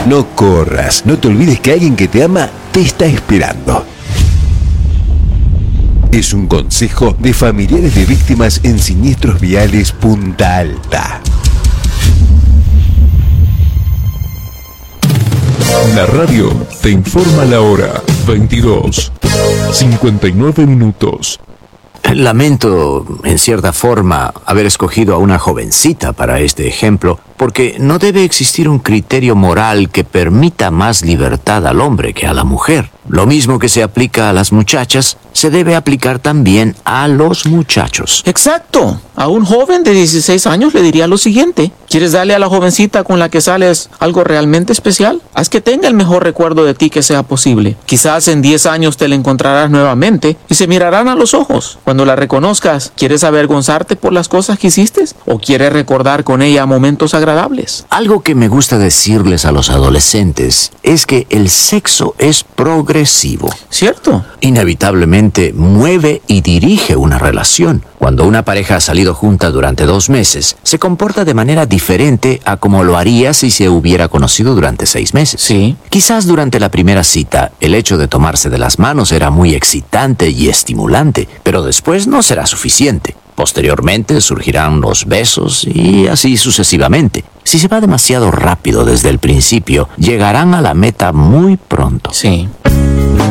No corras, no te olvides que alguien que te ama te está esperando. Es un consejo de familiares de víctimas en siniestros viales Punta Alta. La radio te informa la hora 22:59. Lamento, en cierta forma, haber escogido a una jovencita para este ejemplo, porque no debe existir un criterio moral que permita más libertad al hombre que a la mujer. Lo mismo que se aplica a las muchachas, se debe aplicar también a los muchachos. Exacto. A un joven de 16 años le diría lo siguiente: ¿quieres darle a la jovencita con la que sales algo realmente especial? Haz que tenga el mejor recuerdo de ti que sea posible. Quizás en 10 años te la encontrarás nuevamente y se mirarán a los ojos. Cuando la reconozcas, ¿quieres avergonzarte por las cosas que hiciste? ¿O quieres recordar con ella momentos agradables? Algo que me gusta decirles a los adolescentes es que el sexo es progresivo. ¿Cierto? Inevitablemente mueve y dirige una relación. Cuando una pareja ha salido junta durante 2 meses, se comporta de manera diferente a como lo haría si se hubiera conocido durante 6 meses. Sí. Quizás durante la primera cita, el hecho de tomarse de las manos era muy excitante y estimulante, pero después no será suficiente. Posteriormente surgirán los besos y así sucesivamente. Si se va demasiado rápido desde el principio, llegarán a la meta muy pronto. Sí.